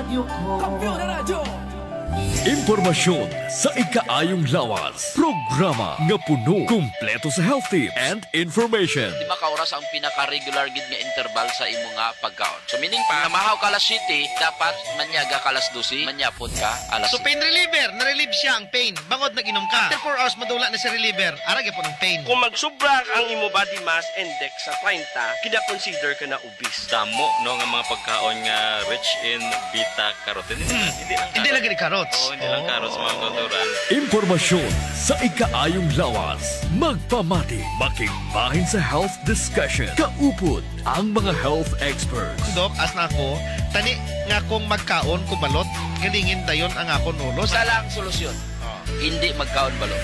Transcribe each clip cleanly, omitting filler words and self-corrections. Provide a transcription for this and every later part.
radyo ko. Kampiyon na radyo! Impormasyon sa ikaayong lawas. Programa nga puno, kumpleto sa health tips and information. 5 ka oras ang pinaka-regular gid nga interval sa imo nga pagkaon. So meaning pa, namahaw ka alas 7, dapat manyaga ka alas 12, manyapod ka alas So 7. pain reliever, na-relieve siya ang pain. Bangod nag-inom ka. After 4 hours madula na si reliever, arag po ng pain. Kung magsubra ang imo body mass index sa 30, kina-consider ka na obese. Damo no nga mga pagkaon nga rich in beta carotene. Hindi lang gini carrots. Oo, hindi lang carrots mga kultural. Impormasyon sa ikaayong lawas. Magpamati, makigbahin sa health discussion. Kaupod ang mga health experts. Dok, as na ako, tani nga kong magkaon ko balot, galingin dayon ang ako nulos. Isa lang solusyon. Hindi magkaon balot.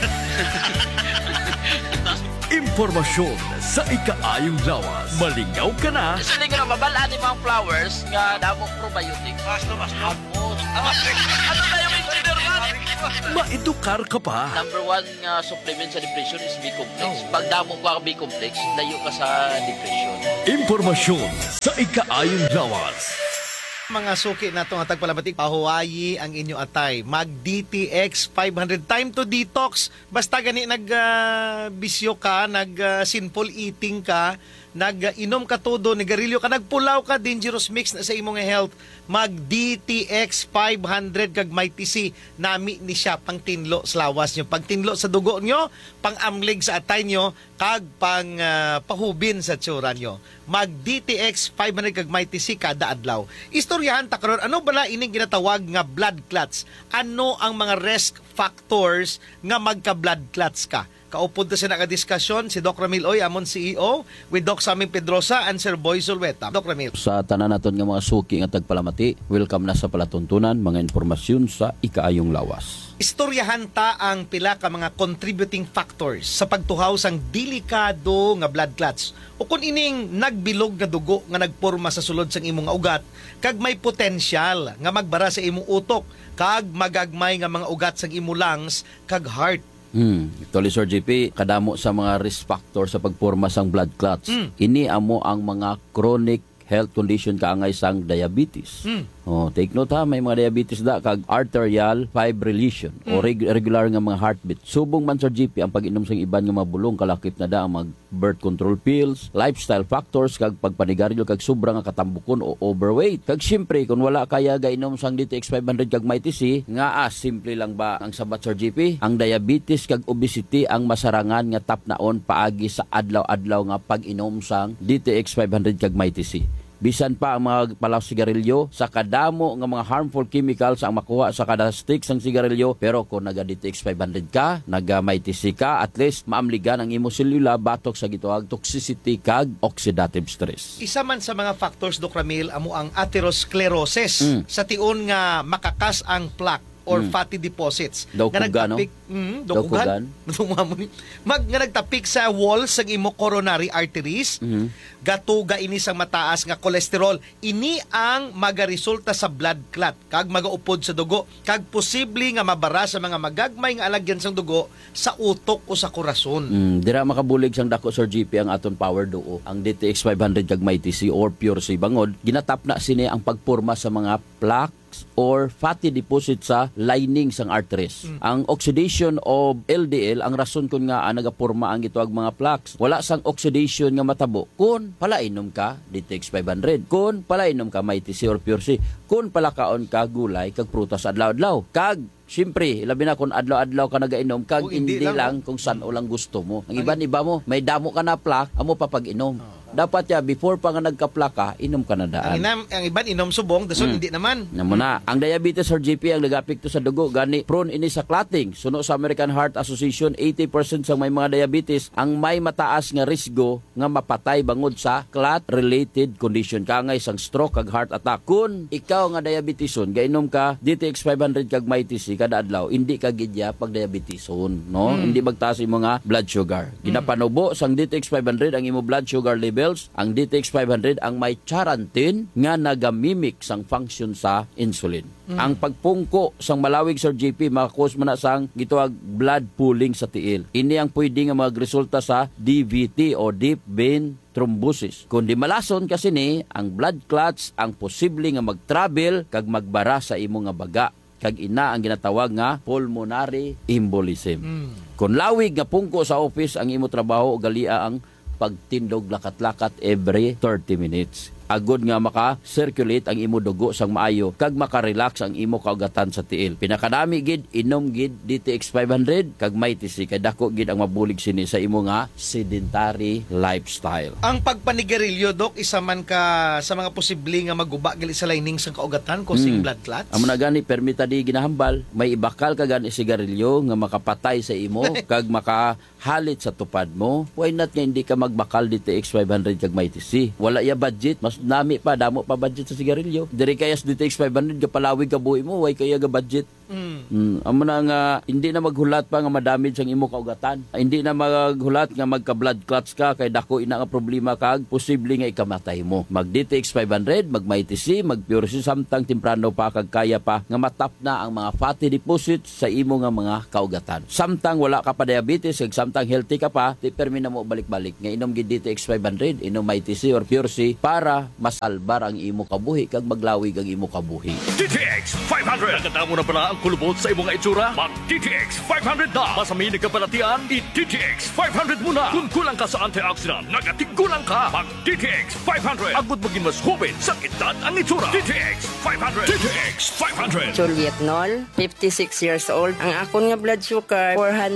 Impormasyon sa ikaayong lawas. Malingaw ka na. Kasi hindi ko na mabalaan yung mga flowers nga damong probiotic. Basta. Ano ba yung engineer man? Maedukar ka pa. Number 1 nga supplement sa depression is B-complex. Pag damo ka B-complex, layo ka sa depression. Impormasyon sa ikaayong lawas. Mga suki na itong tagpalabatik, pahuwayi ang inyo atay. Mag-DTX 500 time to detox. Basta gani nag-bisyo ka, nag-sinful eating ka, nag-inom ka todo, nagarilyo ka, nagpulaw ka, dangerous mix na sa imong health. Mag-DTX 500 kag may TC. Nami ni siya pang tinlo sa lawas nyo. Pag tinlo sa dugo nyo, pang amlig sa atay nyo, kag pang pahubin sa tsura nyo. Mag-DTX 500 kag may TC kada adlaw. Istoryahan ta karon, ano bala ining ginatawag nga blood clots? Ano ang mga risk factors nga magka-blood clots ka? Kaupod na siya nakadiskusyon si Doc Ramil Oy, amon CEO, with Doc Saming Pedrosa and Sir Boy Zulweta. Doc Ramil. Sa tanan naton nga mga suki nga tagpalamati, welcome na sa palatuntunan mga impormasyon sa ikaayong lawas. Istoryahan ta ang pila ka mga contributing factors sa pagtuhaw sang delikado nga blood clots. O kung ining nagbilog nga dugo nga nagporma sa sulod sang imong ugat, kag may potensyal nga magbara sa imong utok, kag magagmay nga mga ugat sang imong lungs, kag heart. Actually, Sir JP, kadamo sa mga risk factor sa pagporma sang blood clots. Ini amo ang mga chronic health condition kaangay sang diabetes. Take note ha, may mga diabetes da kag arterial fibrillation o regular nga mga heartbeat. Subong man Sir GP ang pag-inom sang iban nga mabulong kalakip na da ang mag birth control pills, lifestyle factors kag pagpanigarilyo kag sobra nga katambukon o overweight. Kag syempre kung wala kaya gainom sang DTX 500 kag may TC, nga simple lang ba ang sabat Sir GP? Ang diabetes kag obesity ang masarangan nga tap naon paagi sa adlaw-adlaw nga pag-inom sang DTX 500 kag may TC. Bisan pa ang mga palaw sigarilyo sa kadamo nga mga harmful chemicals ang makuha sa kada stick sang sigarilyo, pero kung naga-DTX 500 ka, naga-may TC ka, at least maamligan ang imo selula batok sa gituwag toxicity kag oxidative stress. Isa man sa mga factors, Doc Ramil, amo ang atherosclerosis. Sa tiun nga makakas ang plaque or fatty deposits. Daw kugan, no? Dokugan. Nga nagtapik sa walls sa imo coronary arteries, gatuga ini sa mataas nga kolesterol. Ini ang magaresulta sa blood clot, kag magaupod sa dugo, kag posible nga mabara sa mga magagmay nga alagyan sang dugo sa utok o sa korason. Dira makabulig sang dako Sir GP ang aton power duo. Ang DTX 500 kag may TC or Pure C bangod, ginatap na sini ang pagporma sa mga plaque or fatty deposit sa lining sang arteries. Ang oxidation of LDL ang rason kun nga nagaporma ang gituwag mga plaques. Wala sang oxidation nga matabo kun palainom ka DTX 500, kun palainom ka may TC or Pure C, kun palakaon ka gulay kag prutas adlaw-adlaw. Kag siyempre, labi na kung adlaw-adlaw ka nagainom, kag hindi lang kung saan o lang gusto mo. Ang iba mo, may damo ka na plaque, amo pa pag-inom. Dapat ya, before pa nga nagka-plaka, inom ka na daan. Ang iban inom subong, dason hindi naman. Namuna, ang diabetes Sir GP ang nagapekto sa dugo, gani prone ini sa clotting. Suno sa American Heart Association, 80% sa may mga diabetes ang may mataas nga risgo nga mapatay bangod sa clot-related condition. Kangay sang stroke kag heart attack. Kung ikaw nga diabeteson, gainom ka DTX 500 kag may TC kada adlaw, hindi ka gidya pag diabeteson, no? Hindi magtaas imo nga blood sugar. Ginapanubo sang DTX 500 ang imo blood sugar level cells, ang DTX 500 ang may charantin nga nagamimik sang function sa insulin. Ang pagpungko sang malawig, Sir JP, makakos man na sang gitawag blood pooling sa tiil. Ini ang pwede nga magresulta sa DVT o deep vein thrombosis. Kung di malason kasi ni, ang blood clots ang posible nga mag-travel kag magbara sa imo nga baga. Kag ina ang ginatawag nga pulmonary embolism. Kung lawig nga pungko sa office ang imo trabaho, galia ang pagtindog lakat-lakat every 30 minutes. Agod nga maka-circulate ang imo dugo sang maayo kag maka-relax ang imo kaugatan sa tiil. Pinakadami gid inom gid DTX 500 kag may tisi kay dako gid ang mabulig sini sa imo nga sedentary lifestyle. Ang pagpanigarilyo, Dok, isa man ka sa mga posible nga maguba gali sa lining sang kaugatan causing blood clots. Amo na gani permita di ginahambal, may ibakal ka gani sigarilyo nga makapatay sa imo kag makahalit sa tupad mo. Why not nga hindi ka magbakal DTX 500 kag may tisi? Wala ya budget, mas nami pa, damo pa budget sa sigarilyo. Diri kayas DTX 500 kapalawig ka buhi mo, way kaya ga budget. Amo na nga hindi na maghulat pa nga madamage ang imo kaugatan. Hindi na maghulat nga magka-blood clots ka kay dako ina nga problema kag posible nga ikamatay mo. Mag DTX 500, mag MyTC, mag Pure C, samtang temprano pa kag kaya pa nga matap na ang mga fatty deposits sa imo nga mga kaugatan. Samtang wala ka pa diabetes kag samtang healthy ka pa, di permi na mo balik-balik nga inom gid DTX 500, inom MyTC or Pure C para masalbar ang imo kabuhi kag maglawig ang imo kabuhi. DTX 500. Nakatamo na pala ang kulubot sa imong itsura? Mag DTX 500 na. Masamini ka palatian, i-DTX 500 muna. Kung kulang ka sa antioxidant, nagatigulang ka. Mag DTX 500. Agud maging mas hubin sa edad ang itsura. DTX 500. DTX 500. Juliet Nol, 56 years old. Ang akon nga blood sugar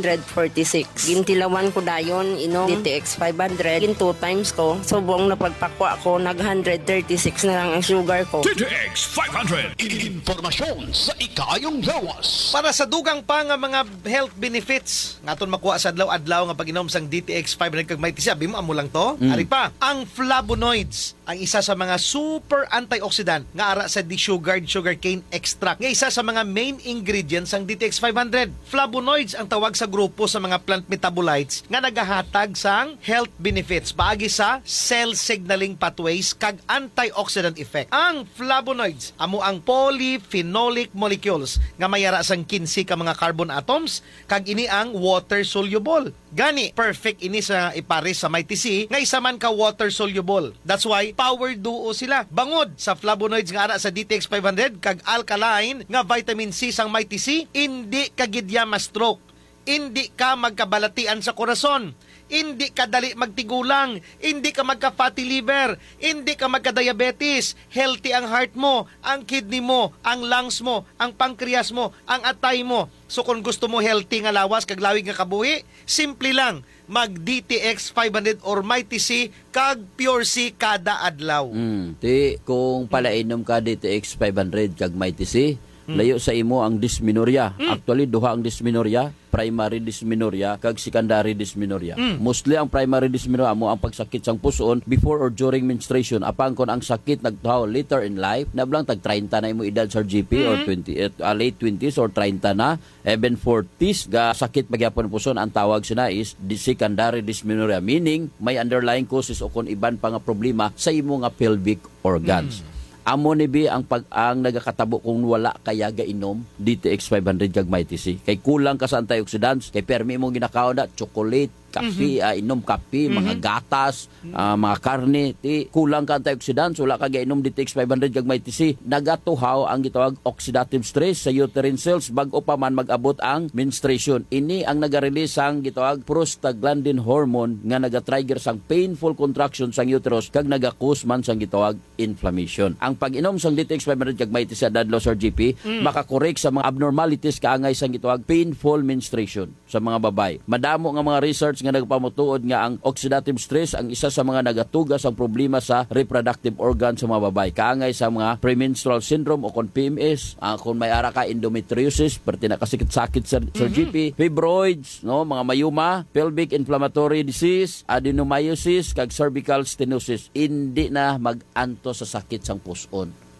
446. Gintilawan ko dayon inom DTX 500. Gin 2 times ko. Subong na pagpakwa ko nag 136 na lang ang sugar ko. DTX 500. Impormasyon sa ikayong lawas. Para sa dugang pa nga mga health benefits nga aton makuha sa adlaw-adlaw nga pag-inom sang DTX 500 kag may sabi mo amo lang to. Ari pa, ang flavonoids ang isa sa mga super antioxidant nga ara sa desugared sugarcane extract. Nga isa sa mga main ingredients sang DTX 500. Flavonoids ang tawag sa grupo sa mga plant metabolites nga nagahatag sang health benefits paagi sa cell signaling pathways kag antioxidant effect. Ang flavonoids amo ang polyphenolic molecules nga mayara sang 15 ka mga carbon atoms kag ini ang water soluble. Gani perfect ini sa ipares sa MyTC nga isa man ka water soluble. That's why power duo sila. Bangod sa flavonoids nga ara sa DTX 500 kag alkaline nga vitamin C sang MyTC, hindi ka gidya ma-stroke. Hindi ka magkabalatian sa korason. Hindi ka dali magtigulang, hindi ka magka-fatty liver, hindi ka magka-diabetes, healthy ang heart mo, ang kidney mo, ang lungs mo, ang pancreas mo, ang atay mo. So kung gusto mo healthy nga lawas, kag lawig nga kabuhi, simple lang, mag DTX 500 or MyTC kag Pure C kada adlaw. Ti kung palainom ka DTX 500 kag MyTC, layo sa imo ang dysmenorrhea. Actually duha ang dysmenorrhea, primary dysmenorrhea kag secondary dysmenorrhea. Mostly ang primary dysmenorrhea mo ang pagsakit sang puson before or during menstruation. Apang kon ang sakit nagtuhaw later in life, nablang tag 30 na imo edad sa GP or 20 late 20s or 30 na, even 40s ga sakit pagyapon puson, ang tawag sina is secondary dysmenorrhea, meaning may underlying causes o kon iban pa nga problema sa imo nga pelvic organs. Amo ni bi ang nagakatabo kung wala kaya gainom DTX 500 kag MyTC. Kay kulang ka sa antioxidants, kay permi mo ginakaon na chocolate, kape, inom kape, mga gatas, mga karne, kulang ka antioxidants, wala ka gainom DTX 500 kag MyTC. Nagatuhaw ang gitawag oxidative stress sa uterine cells bago pa man mag-abot ang menstruation. Ini ang naga-release ang gitawag prostaglandin hormone nga naga-trigger sang painful contraction sang uterus kag naga-cause man sang gitawag inflammation. Ang pag-inom sang DTX 500 kag MyTC adlaw sa GP makakorek sa mga abnormalities kaangay sang gitawag painful menstruation sa mga babay. Madamo nga mga research nga nagpamutuod nga ang oxidative stress ang isa sa mga nagatugas ang problema sa reproductive organ sa mga babay. Kaangay sa mga premenstrual syndrome o kon PMS, kung may ara ka endometriosis, perti na kasakit-sakit sa GP, fibroids, no, mga mayuma, pelvic inflammatory disease, adenomyosis, kag cervical stenosis. Hindi na mag-anto sa sakit sang puson.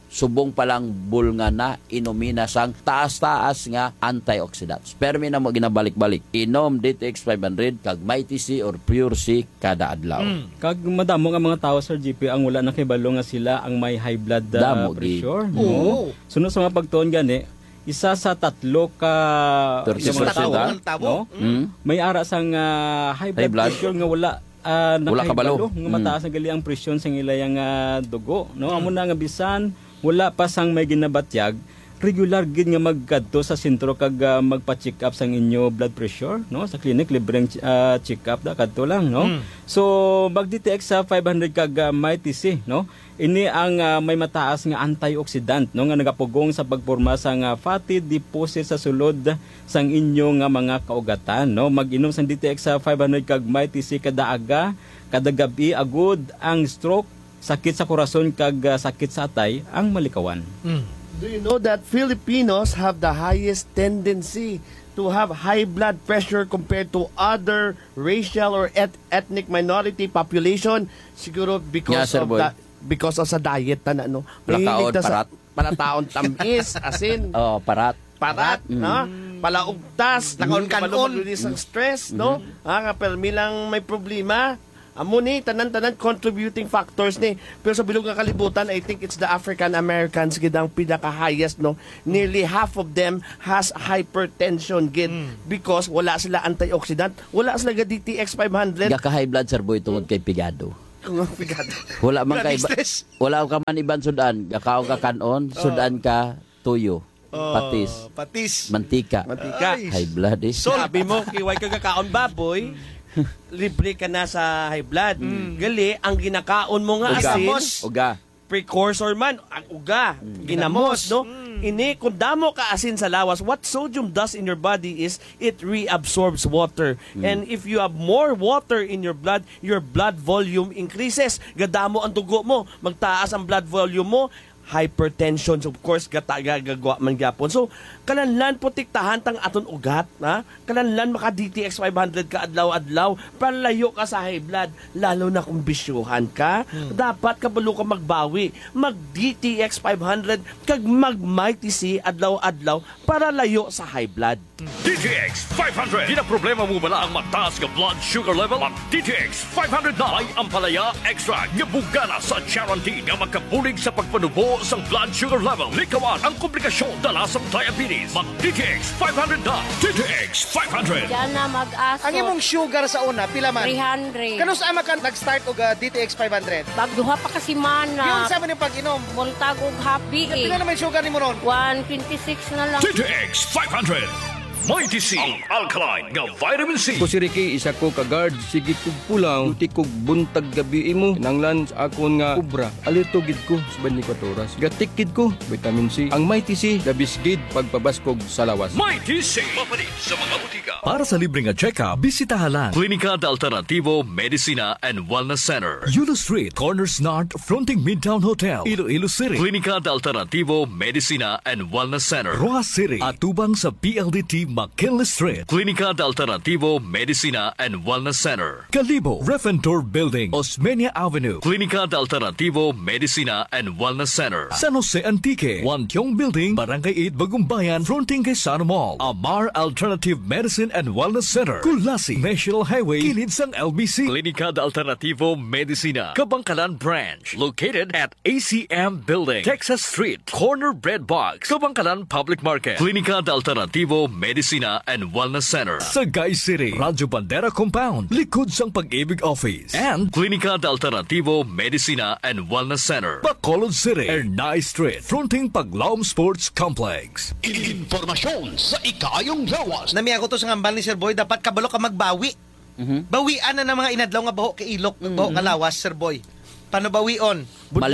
subong palang bulnga na inumina sang taas-taas nga antioxidants. Permi na mo ginabalik-balik. Inom DTX 500 kag Mighty C or Pure C kada adlaw. Kag madamo nga mga tao, Sir GP, ang wala nakibalo nga sila ang may high blood Damo, pressure. Oo. No? Sunod sa mga pagtuon gani, isa sa 3 ka 30% mga tao, ang tabo. no? May ara sang high blood, blood. pressure nga wala Wala kabalo. nga mataas ang gali ang presyon sa ilayang dugo, no? Amo na nga bisan wala pa sang may ginabatyag, regular gid nga magkadto sa sentro kag magpa-check up sang inyo blood pressure, no? Sa clinic libreng check up da kadto lang, no? So mag-DTX sa 500 kag Mighty C, no? Ini ang may mataas nga antioxidant, no, nga nagapugong sa pagporma sang fatty deposit sa sulod sang inyo nga mga kaugatan, no? Mag-inom sang DTX sa 500 kag Mighty C kada aga, kada gabi agud ang stroke, sakit sa korason kag sakit sa atay ang malikawan. Do you know that Filipinos have the highest tendency to have high blood pressure compared to other racial or ethnic minority population? Siguro because Sir of Boy. because of sa diet na ano. Palakaon, parat. Palataon tamis, asin, Oh, parat. parat, no? Palaugtas, Kanon-kanon. mag-release ang stress, no? Pero milang may problema, amo ni tanan-tanan contributing factors ni. Pero sa bilog nga kalibutan, I think it's the African Americans gid ang pinaka-highest, no? Nearly half of them has hypertension gid because wala sila antioxidant, wala sila ga DTX 500. Gaka-high blood, Sir Boy, tungod kay pigado. Pigado. Wala man kay Stress. wala ka man iban sudan, gakaw ka kanon, sudan ka tuyo, patis, Patis. mantika. Mantika. High blood eh. Sabi mo, kiway ka kakaon baboy, libre ka na sa high blood. Gali, ang ginakaon mo nga Uga. asin, Uga. precursor man, ang uga, ginamos, no? Ini, kung damo ka asin sa lawas, what sodium does in your body is it reabsorbs water. And if you have more water in your blood volume increases. Gadamo ang dugo mo, magtaas ang blood volume mo, hypertension, so of course gagagawa man gyapon. So kananlan po tiktahan tang aton ugat, ha? Kananlan maka DTX 500 ka adlaw-adlaw, palayo ka sa high blood, lalo na kung bisyuhan ka. Dapat kabalo ka magbawi, mag DTX 500 kag mag Mighty C adlaw-adlaw para layo sa high blood. DTX 500. Di na problema mo bala ang mataas nga blood sugar level? Ang DTX 500 na ay ampalaya extra nga bugana sa guarantee nga makabulig sa pagpanubo sa blood sugar level. Likawan ang komplikasyon dala sa diabetes. Mag DTX 500 na. DTX 500. Diyan na mag-aso. Ang imong sugar sa una, pila man? 300. Kanus ama ka nag-start og DTX 500? Pagduha pa kasi Yung mana. sa man yung pag-inom. Buntag og happy eh. Pila naman yung sugar ni mo ron? 126 na lang. DTX 500. Mighty C. Ang alkaline nga vitamin C. Ko si Ricky, isa ko ka-guard. Sige kog pulang, duty kog buntag gabi mo. Kinanglan sa akon nga ubra. Alito gid ko sa 24 oras. Gatikid ko, vitamin C. Ang Mighty C, labis gid pagpabaskog sa lawas. Mighty C. Mapalit sa mga butika. Para sa libreng check-up, bisitahan lang Klinika de Alternativo Medicina and Wellness Center. Yulo Street, Corners North, fronting Midtown Hotel, Iloilo City. Klinika de Alternativo Medicina and Wellness Center. Rojas City, atubang sa PLDT McKinley Street. Klinika de Alternativo Medicina and Wellness Center. Kalibo, Refentor Building, Osmeña Avenue. Klinika de Alternativo Medicina and Wellness Center. San Jose Antique, Wantiong Building, Barangay 8, Bagumbayan, fronting kay Sana Mall. Amar Alternative Medicine and Wellness Center. Kulasi, National Highway, kilid sang LBC. Klinika de Alternativo Medicina, Kabangkalan Branch. Located at ACM Building, Texas Street, Corner Bread Box, Kabangkalan Public Market. Klinika de Alternativo Medicina and Wellness Center. Sagay City, Radyo Bandera Compound, likod sang Pag-ibig Office. And Klinika de Alternativo Medicina and Wellness Center. Bacolod City, Ernay Street, fronting Paglaom Sports Complex. Informasyon sa ikayong lawas. Nami ako to sa ngambal ni Sir Boy, dapat kabalo ka magbawi. Bawian na ng mga inadlaw nga baho kay ilok, baho nga lawas, Sir Boy. Paano bawion?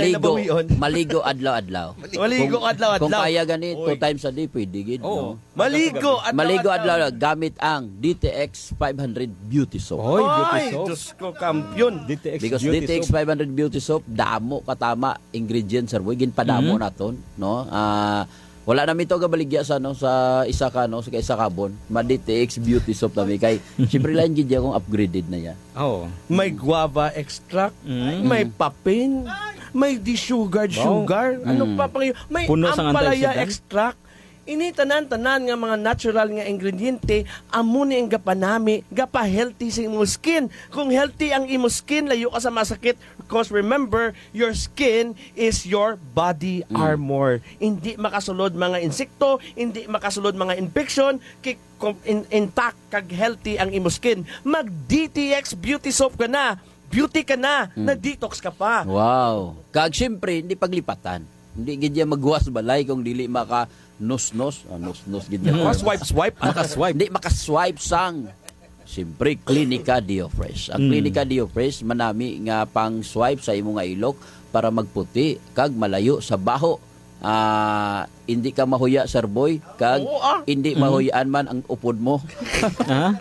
Maligo adlaw-adlaw. Maligo adlaw-adlaw. Kung kaya gani 2 times a day pwede gid, no? Maligo Adlaw gamit ang DTX 500 Beauty Soap. Oy, beauty Ay, soap. Diyos ko, kampiyon. DTX Because beauty DTX soap. 500 Beauty Soap damo katama ingredients, Sir Boy, ginpadamo naton, no? Wala na mito gabaligya sa isa kabon. Ma DTX Beauty Soap nami kay syempre lang gid akong upgraded na ya. Oh. May guava extract, may papin, may sugar. Ano pa pang may Puno sang ampalaya antioxidant. extract. Ini tanan-tanan nga mga natural nga ingrediente amo ni ang gapanami gapa healthy sa imong skin. Kung healthy ang imong skin, layo ka sa masakit, because remember, your skin is your body armor. Hindi makasulod mga insekto, hindi makasulod mga infection, intact kag healthy ang imong skin. Mag DTX Beauty Soap ka na. Beauty ka na, na-detox ka pa. Wow. Kag siyempre, hindi paglipatan. Hindi gid ya magwas balay kung dili maka nos-nos gid ya. Swipe. Hindi makaswipe sang siyempre Clinica Dio Fresh. Ang Clinica Dio Fresh manami nga pang swipe sa imong nga ilok para magputi kag malayo sa baho. Hindi ka mahuya, Sir Boy, kag hindi mahuyaan man ang upod mo. Ha?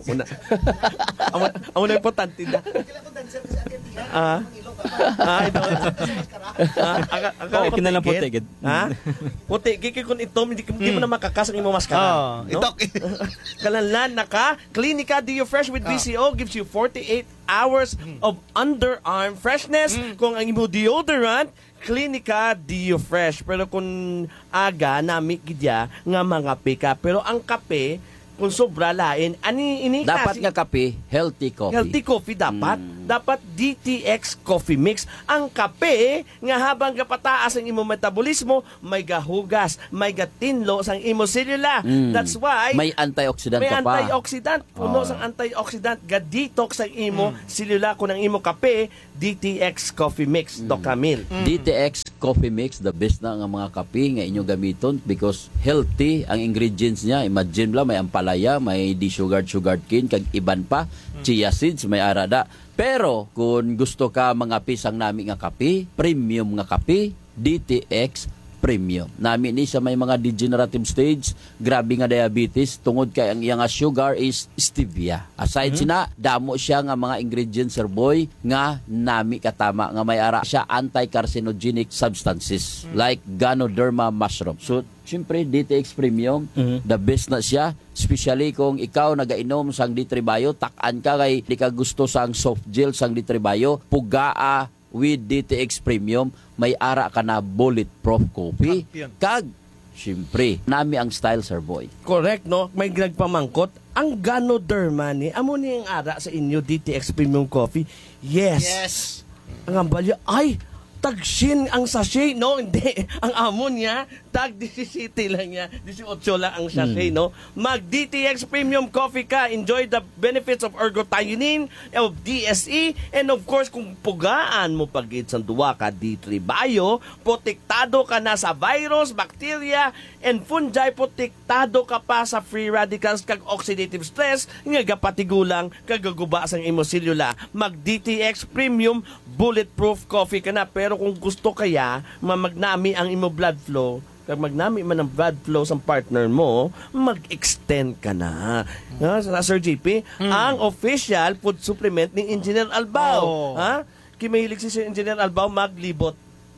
Amo na importante na. Kinalang puti, gid. Ha? Puti, gigi kun itom, hindi mo na makakas ang imong maskara. Itok. Kalanlan naka, Clinica Dio Fresh with BCO gives you 48 hours of underarm freshness. Kung ang imong deodorant, Clinica Dio Fresh. Pero kung aga, nami gidya nga mga ka. Pero ang kape, kung sobra lain, ini Dapat kasi, nga kape, healthy coffee. healthy coffee dapat. Dapat DTX Coffee Mix. Ang kape, nga habang kapataas ang imong metabolismo, may gahugas, may gatinlo sang imong selula. That's why, May antioxidant may ka pa. antioxidant. Puno sang antioxidant. Ga-detox ang imo selula. Kung ang imo kape, DTX Coffee Mix. Doc Camille. DTX Coffee Mix, the best na nga mga kape nga inyong gamiton because healthy ang ingredients niya. Imagine lang, may ampalaya, may sugared cane, kag iban pa, chia seeds, may arada. Pero kung gusto ka mga pisang nami nga kape, premium nga kape, DTX Premium. Nami ni sa may mga degenerative stage, grabe nga diabetes, tungod kay ang iyang sugar is stevia. Aside sina, damo siya nga mga ingredients, Sir Boy, nga nami katama, nga may ara siya anti-carcinogenic substances like Ganoderma mushroom. So, siyempre, DTX Premium, the best na siya. Especially kung ikaw nagainom sang Ditribayo, takan ka kay di ka gusto sang soft gel sang Ditribayo, pugaa with DTX Premium, may ara ka na bulletproof coffee. Kag, siyempre, nami ang style, Sir Boy. Correct, no? May nagpamangkot. Ang Ganoderma ni, amo ni ang ara sa inyo, DTX Premium Coffee. Yes. Ang ambalya, ay, tagsin ang sachet, no? Hindi. Ang amo niya, tag 17 lang niya. 18 lang ang sachet, no? Mag DTX Premium Coffee ka. Enjoy the benefits of ergothioneine, of DSE, and of course, kung pugaan mo pagid sa duwa ka Ditribayo, protektado ka na sa virus, bacteria, and fungi, protektado ka pa sa free radicals kag oxidative stress, nga gapatigulang kagaguba sang imo selula. Mag DTX Premium Bulletproof Coffee ka na. Pero kung gusto kaya, mamagnami ang imo blood flow, kag magnami man ang blood flow sa partner mo, mag-extend ka na. Sa Sir JP, ang official food supplement ni Engineer Albao. Ha? Kimahilig si Sir Engineer Albao maglibot.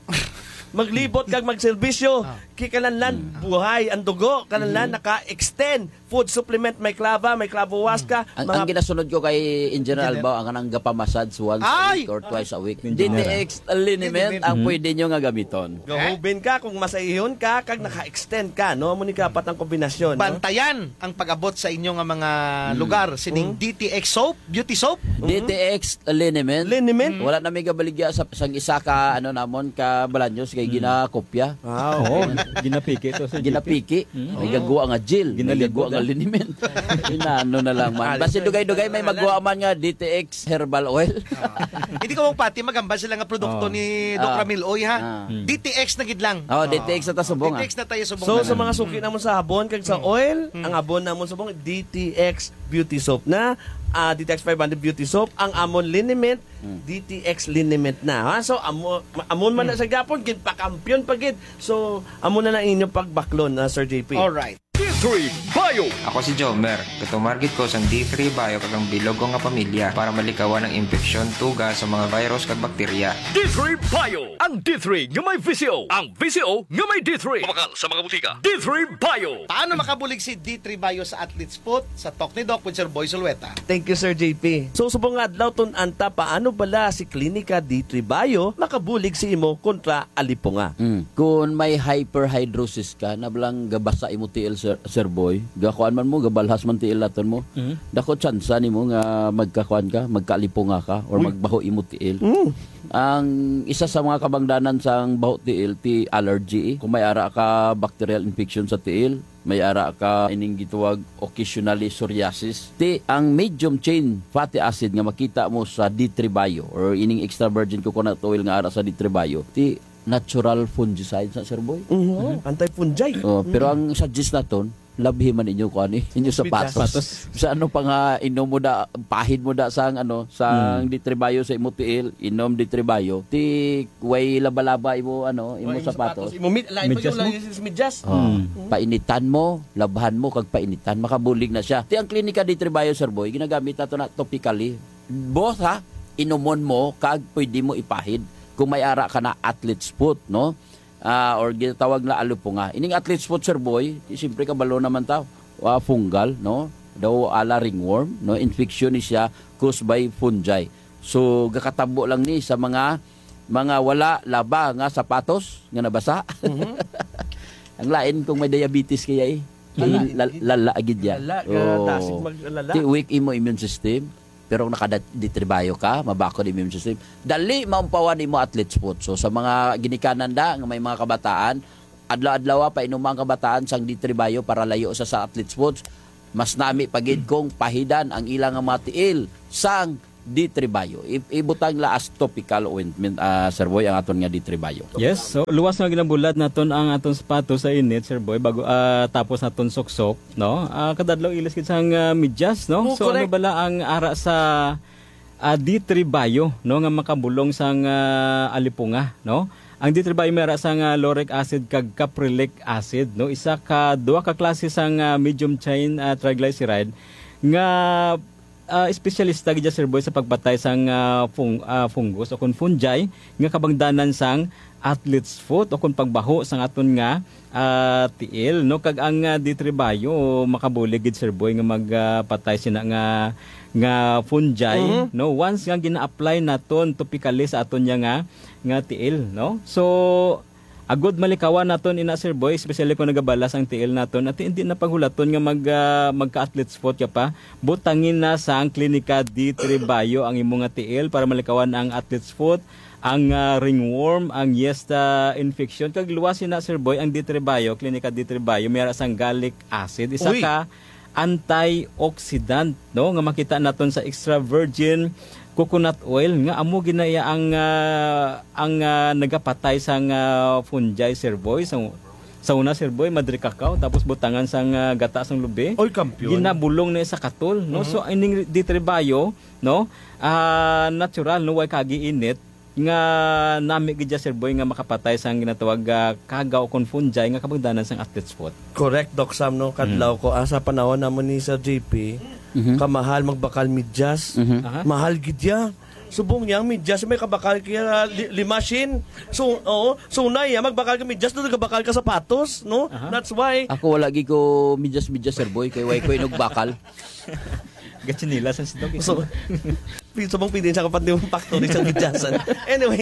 Maglibot kag magserbisyo. Kikalanlan, buhay ang dugo. Kalanlan, naka-extend. Food supplement, may klava, may klavowas ka. Ang ginasunod ko kay Engineer Albao, ang kanang gapamassage once a week or twice a week. DTX liniment ang pwede nyo nga gamiton. Gahubin ka kung masayihon ka, kag naka-extend ka, no? Muni ka pat ang kombinasyon, no? Bantayan ang pag-abot sa inyo nga mga lugar. Sining DTX soap, beauty soap. DTX liniment. Wala na may gabaligya sa sang isa ka namon ka balanyos kay ginakopya. Ginapiki to sa Ginapiki. May gagawa nga gel, may gagawa nga liniment. Inano na lang man. Basta dugay-dugay may magawa man nga DTX herbal oil. Hindi ko mong pati magambal sila nga produkto ni Doc Ramil Oy ha. DTX na gid lang. DTX na ta subong. DTX na tayo subong. So sa mga suki namon sa habon kag sa oil, ang habon namon subong DTX Beauty Soap na. DTX 500 Beauty Soap, ang amon liniment, DTX liniment na. Ha? So, amon man na sa gapon, gid pa kampiyon pagid. So, amon na inyong pagbaklon na Sir JP. Alright. D3 Bio. Ako si Jomer. Katumargit ko sang D3 Bio kagang bilog ko nga pamilya para malikawan ang infeksyon, tuga sa mga virus kag bakterya. D3 Bio. Ang D3 nga may VCO. Ang VCO nga may D3. Kumakal sa mga butika. D3 Bio. Paano makabulig si D3 Bio sa Athlete's Foot? Sa Talk ni Doc with Sir Boy Sulweta. Thank you, Sir JP. So, subong nga adlaw ton anta, paano bala si Klinika D3 Bio makabulig si imo kontra alipunga? Kung may hyperhidrosis ka, nabalang gabasa imo tiil, Sir Boy, gakuan man mo, gabalhas man tiil naton mo, dako tsansa nimo nga magkakuan ka, magkalipunga ka, or magbaho imo tiil. Ang isa sa mga kabangdanan sang baho tiil, ti allergy. Kung may ara ka bacterial infection sa tiil, may ara ka ining gituwag occasionally psoriasis. Ti ang medium chain fatty acid nga makita mo sa D3 Bio or ining extra virgin coconut oil nga ara sa D3 Bio, ti natural fungicide sa Sir Boy. Anti-fungi. Pero ang suggest naton, labhi man inyo ko ani inyo sapatos. Sa ano pa nga inom mo da, pahid mo da sang ano sang D3 Bio sa imo tiil, inom D3 Bio. Ti way laba-laba imo ano imo sapatos. Imo medyas. Painitan mo, labhan mo kag painitan, makabulig na siya. Ti ang Klinika D3 Bio, Sir Boy, ginagamit nato na topically. Both ha, inomon mo kag pwede mo ipahid kung may ara ka na athlete's foot, no? Or ginatawag na alipunga. Ining athlete's foot, Sir Boy, siyempre kabalo naman tao. Fungal, no? Daw ala ringworm, no? Infection ni siya caused by fungi. So, gakatabo lang ni sa mga wala laba nga sapatos nga nabasa. Ang lain kung may diabetes kaya lala agid yan. Ti weak imo immune system. Pero kung nakaditribayo ka, mabako di immune system, dali maumpawan mo athlete's foot. So sa mga ginikanan da, nga may mga kabataan, adlaw-adlaw pa inumang kabataan sang ditribayo para layo sa athlete's foot, mas nami pagid kong pahidan ang ilang mga tiil sang D3 Bio. Ibutang la as topical ointment, Sir Boy, ang aton nga D3 Bio. Yes, so luwas nga ginabulad naton ang aton sapatos sa init, Sir Boy, bago tapos naton soksok, no? Kadadlaw ilis kit sang medyas, no? So correct. Ano bala ang ara sa D3 Bio, no, nga makabulong sang alipunga, no? Ang D3 Bio may ara sang lauric acid kag caprylic acid, no? Isa ka duha ka klase sang medium chain triglyceride nga espesyalista gid Sir Boy sa pagbatay sang fungus o kun fungi nga kabangdanan sang athlete's foot o kun pagbaho sang aton nga tiil, no? Kag ang D3 Bio makabulig gid Sir Boy nga magpatay sina nga fungi, no? Once nga gina-apply naton topically sa aton nga tiil, no? So agod malikawan naton ina Sir Boy, especially kung nagabalas ang tiil naton at hindi na paghulaton nga magka-athlete's foot ka pa, butangin na sa ang Klinika D3 Bio ang imong nga tiil para malikawan ang athlete's foot, ang ringworm, ang yeast infection. Kag luwasin na Sir Boy ang D3 Bio, Klinika D3 Bio, mayroon sang gallic acid, isa ka antioxidant, no, nga makita naton sa extra virgin coconut oil nga amo ginaya ang nagapatay sang fungi, Sir Boy. Sa una, Sir Boy, madri kakao, tapos butangan sang gata sang lubi. Oy, kampiyon. Ginabulong na sa katol, no? So ining D3 Bio, no, natural, no, way kagi init nga nami gid Sir Boy nga makapatay sang ginatawag kagaw kon fungi nga kabangdanan sang athlete's foot. Correct, Doc Sam, no? Kadlaw ko sa panahon namon ni Sir JP, kamahal magbakal medyas. Mahal gid ya. Subong niya medyas may kabakal kaya limasin. So unay magbakal ka medyas do gabakal ka sapatos, no? That's why ako wala gi ko medyas Sir Boy kay way ko inog bakal. Gatsinila sa sidog. So subong pidin sa kapat ni factory sa medyasan. Anyway,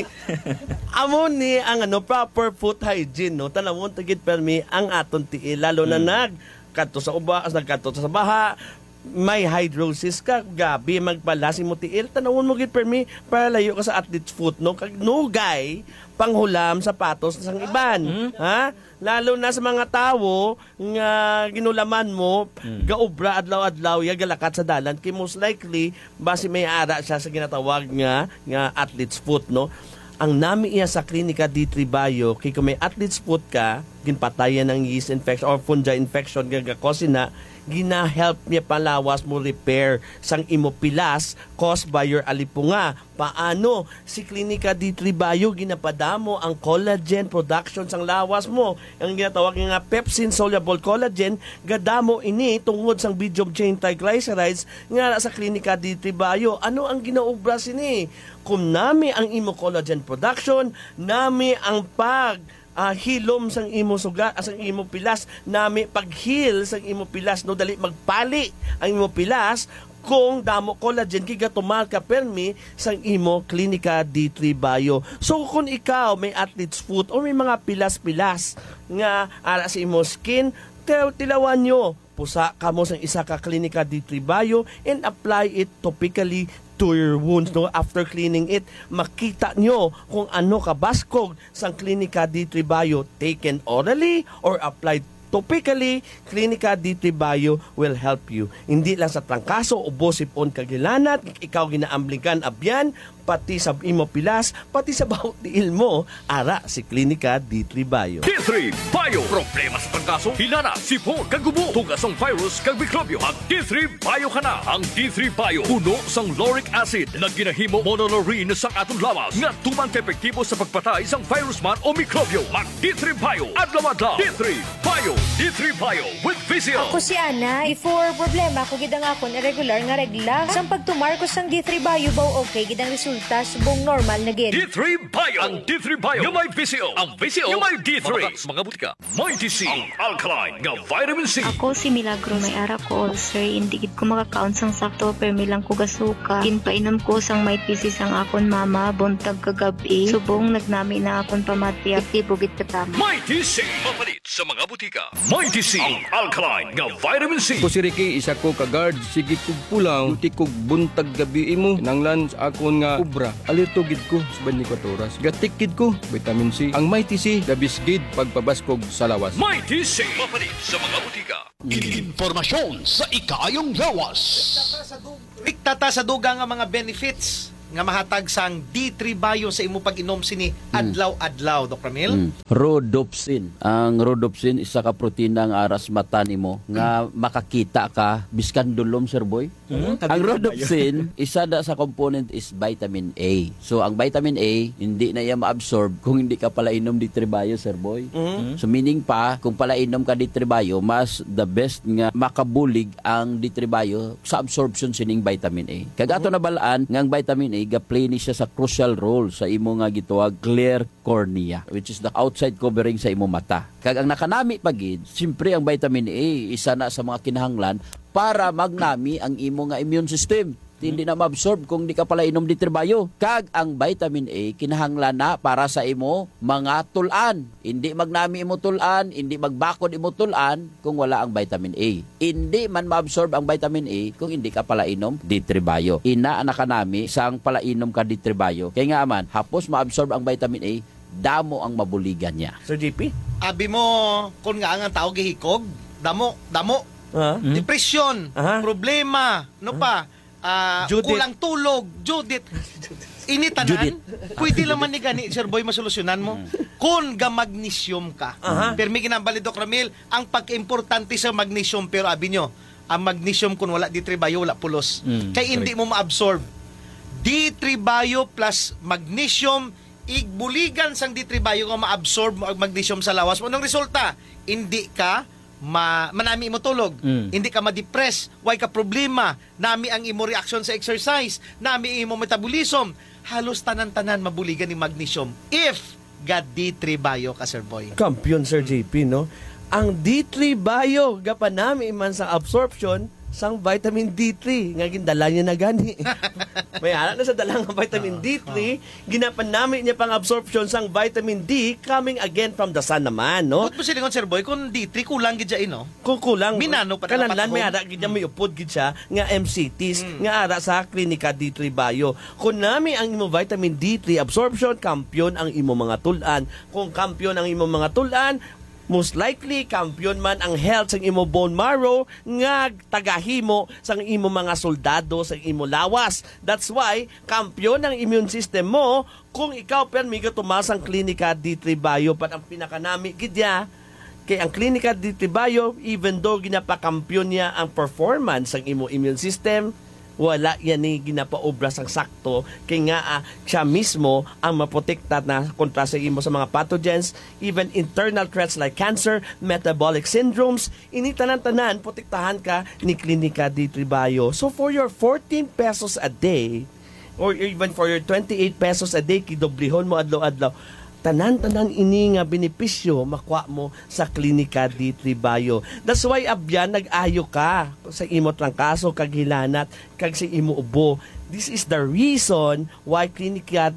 amo ni ang proper foot hygiene, no? Tanawon tagid permi ang aton tiil lalo na nagkadto sa ubas, nagkadto sa baha, may hydrosis ka, gabi magpalasi mo tiil, tanawon mo gid permi para layo ka sa athlete's foot, no? Kag nugay panghulam sapatos sang iban, ha? Lalo na sa mga tawo nga ginulaman mo, gaobra adlaw-adlaw ya galakat sa dalan, kay most likely basi may ara siya sa ginatawag nga athlete's foot, no? Ang nami iya sa Klinika D3 Bio, kay kung may athlete's foot ka, ginpatayan ng yeast infection or fungi infection gagakosin na gina-help niya palawas mo repair sang imopilas caused by your alipunga. Paano? Si Clinica D3 Bio ginapadamo ang collagen production sang lawas mo. Ang ginatawag nga pepsin soluble collagen gadamo ini tungod sang medium chain triglycerides nga sa Clinica D3 Bio. Ano ang ginaubra sini? Kung nami ang imo collagen production, nami ang hilom sang imo sugat sang imo pilas, nami pag-heal sang imo pilas, no dali magpali ang imo pilas kung damo collagen kiga tumal ka permi sang imo Clinica D3 Bio. So kung ikaw may athlete's foot o may mga pilas-pilas nga ara sa imo skin, tilawan nyo pusa kamo sang isa ka Clinica D3 Bio and apply it topically to your wounds, no? After cleaning it, makita nyo kung ano kabaskog sang Clinica D3 Bio taken orally or applied topically. Clinica D3 Bio will help you. Hindi lang sa trangkaso o bosipon kagilanat, ikaw ginaamblikan abyan, pati sa imo pilas, pati sa bawat diil mo, ara si Clinica D3 Bio. D3 Bio. Problema sa trangkaso, hinana, sipon, kagubo, tugas ang virus, kag mikrobyo. Ang D3 Bio ka na. Ang D3 Bio, puno sang lauric acid na ginahimo monolaurin sang atong lawas nga tuman ka epektibo sa pagpatay sang virus man o mikrobyo. Mag D3 Bio. Adlaw-adlaw. D3 Bio. D3 Bio with Vizio. Ako si Ana. Before problema ko gidang akon irregular nga regla. Sang pagtumar ko sang D3 Bio baw okay gidang resulta subong normal na gid. D3 Bio. Ang D3 Bio nga may Vizio. Ang Vizio nga may D3. Mga butika. May TC. Ang alkaline nga vitamin C. Ako si Milagro, may ara ko ulcer. Hindi gid ko makakaon sang sakto per milang ko gasuka. Ginpainom ko sang may TC sang akon mama buntag kagabi. Subong nagnami na akon pamatya. Tipo gid katama. May TC. Mapalit sa mga butika. May TC. Ang alkaline nga vitamin C. Ko si Ricky, isa ko ka-guard, sige kog pulaw, uti kog buntag gabi mo, nanglan sa akon nga ubra, alerto gid ko sa 24 oras. Gatik gid ko, vitamin C. Ang may TC, labis gid pagpabaskog sa lawas. May TC. Mapalit sa mga butika. Informasyon sa ikayong lawas. Riktata sa duga nga mga benefits nga mahatag sang D3 Bio sa imo pag-inom sini adlaw-adlaw, Dr. Mil? Rhodopsin. Ang rhodopsin isa ka protina nga aras mata nimo nga makakita ka biskan dulom, Sir Boy. Ang rhodopsin isa da sa component is vitamin A. So ang vitamin A hindi na iya ma-absorb kung hindi ka pala inom D3 Bio, Sir Boy. So meaning pa kung pala inom ka D3 Bio, mas the best nga makabulig ang D3 Bio sa absorption sining vitamin A. Kagato na balaan nga ang vitamin A ga-play ni siya sa crucial role sa imo nga gituwag clear cornea, which is the outside covering sa imo mata. Kag ang nakanami pagid, siyempre ang vitamin A isa na sa mga kinahanglan para magnami ang imo nga immune system. Hindi na ma-absorb kung di ka pala inom D3 Bio. Kag ang vitamin A kinahanglan na para sa imo mga tulan. Hindi magnami imo tulan, hindi magbakod imo tulan kung wala ang vitamin A. Hindi man ma-absorb ang vitamin A kung hindi ka pala inom D3 Bio. Ina anak kanami sang pala inom ka D3 Bio. Kaya nga man, hapos ma-absorb ang vitamin A, damo ang mabuligan niya. Sir JP? Abi mo, kung nga ang tao gihikog, damo. Depresyon, problema, no pa? Kulang tulog, Judith. Initanan, pwede naman ni gani, Sir Boy, masolusyonan mo. Kung ga magnesium ka, pero may ginambali, Dr. Ramil, ang pag-importante sa magnesium, pero abi nyo, ang magnesium kung wala D3 Bio, wala pulos. Kaya hindi mo ma-absorb. D3 Bio plus magnesium, igbuligan sang D3 Bio nga ma-absorb mo ang magnesium sa lawas mo. Anong resulta? Hindi ka manami imo tulog, hindi ka ma-depress, why ka problema, nami ang imo reaction sa exercise, nami imo metabolism, halos tanan-tanan mabuligan ni magnesium if ga D3 Bio ka, Sir Boy. Kampiyon, Sir JP, no? Ang D3 Bio gapanami man sa absorption sang vitamin D3 nga gindala niya na gani. May ala na sa dalang vitamin D3, ginapan namin niya pang absorption sang vitamin D coming again from the sun naman, no? Kung silingon, Sir Boy, kung D3 kulang gid siya no? Kung kulang, minano pa kananlan may ara gid may upod gid siya nga MCTs nga ara sa Clinica D3 Bio. Kung nami ang imo vitamin D3 absorption, kampiyon ang imo mga tulan. Kung kampiyon ang imo mga tulan, most likely, kampiyon man ang health sa imo bone marrow nga tagahimo sa imo mga soldado sa imo lawas. That's why, kampiyon ang immune system mo kung ikaw permi ka tumasang Clinica D3 Bio. Pat ang pinakanami gidya, Kay ang Klinika D3 Bio, even though ginapakampiyon niya ang performance ng imo immune system, wala yan ni ginapaobra sang sakto kay nga siya mismo ang maprotekta na kontra sa imo sa mga pathogens, even internal threats like cancer, metabolic syndromes, ini tanan-tanan protektahan ka ni Klinika D3 Bio. So for your 14 pesos a day or even for your 28 pesos a day kidoblihon mo adlaw-adlaw, tanan-tanan ini nga benepisyo makuha mo sa Klinika D3 Bio. That's why abyan nag-ayo ka sa imo trangkaso kag hilanat kag sa imo ubo. This is the reason why Klinika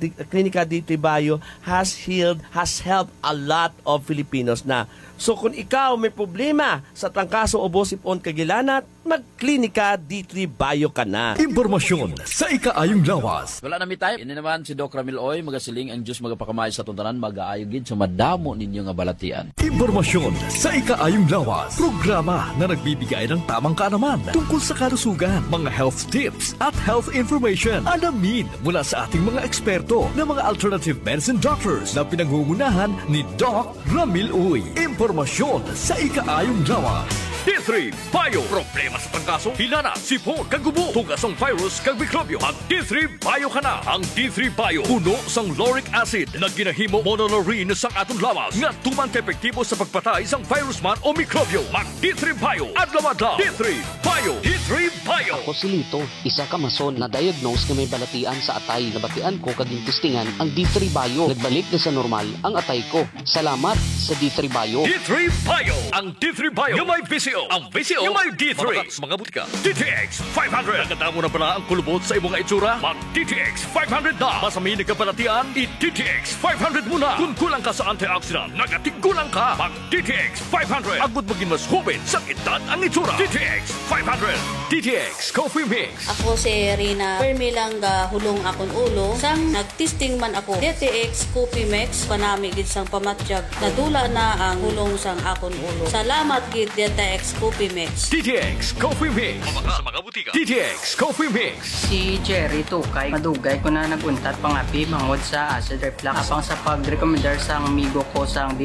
D3 Bio has helped a lot of Filipinos na. So kung ikaw may problema sa trangkaso, ubo, sipon, kagilanat, mag-Klinika D3 Bio ka na. Impormasyon sa ikaayong lawas. Wala na mi time. Ini naman si Doc Ramil Oy, magasiling ang Diyos magapakamay sa tuntanan, mag-aayogid sa madamo ninyo nga balatian. Impormasyon sa ikaayong lawas. Programa na nagbibigay ng tamang kaalaman tungkol sa kalusugan, mga health tips at health information. Alamin mula sa ating mga eksperto na mga alternative medicine doctors na pinangungunahan ni Doc Ramil Oy. Impormasyon sa ikaayong lawas. D3 Bio. Problema sa trangkaso, hilana, sipon, kagubo, tugasong virus, kag mikrobyo. Ang D3 Bio ka na. Ang D3 Bio, puno sang lauric acid na ginahimo monolaurin sang aton lawas nga tuman ka-epektibo sa pagpatay sang virus man o mikrobyo. Mag D3 Bio. Adlaw-adlaw. D3 Bio. D3 Bio. Ako si Lito, isa ka mason na diagnose na may balatian sa atay. Nabatian ko kaging testingan ang D3 Bio. Nagbalik na sa normal ang atay ko. Salamat sa D3 Bio. D3 Bio. Ang D3 Bio yung may VCO. Ang VCO yung may D3. Mga butika. DTX 500. Nakatamo na pala ang kulubot sa imong itsura. Mag DTX 500 na. Masami na kapalatian, i-DTX 500 muna. Kung kulang ka sa antioxidant, nagatigulang ka. Mag DTX 500. Agud maging mas hubin sa edad ang itsura. DTX 500. DTX Coffee Mix. Ako si Rina. Permi lang hulong akong ulo. Sang nagtesting man ako. DTX Coffee Mix. Panami gid sang pamatyag. Nadula na ang hulong sang akong ulo. Salamat gid DTX Coffee Mix. DTX Coffee Mix. Mabaka sa mga butika. DTX Coffee Mix. Si Jerry Tukay, madugay ko na naguntat pangapi mangod sa acid reflux. Apang sa pag-recommendar sa amigo ko sang